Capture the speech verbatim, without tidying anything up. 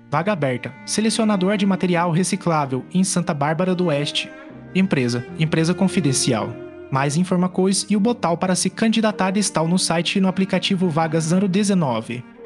Vaga aberta. Selecionador de material reciclável em Santa Bárbara do Oeste. Empresa. Empresa confidencial. Mais informações e o botão para se candidatar está no site e no aplicativo Vagas ano dezenove.